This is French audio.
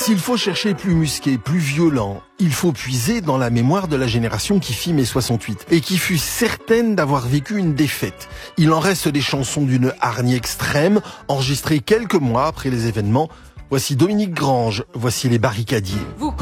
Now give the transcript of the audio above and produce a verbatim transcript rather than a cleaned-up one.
S'il faut chercher plus musqué, plus violent, il faut puiser dans la mémoire de la génération qui fit mai soixante-huit et qui fut certaine d'avoir vécu une défaite. Il en reste des chansons d'une hargne extrême, enregistrées quelques mois après les événements. Voici Dominique Grange, voici les Barricadiers. Vous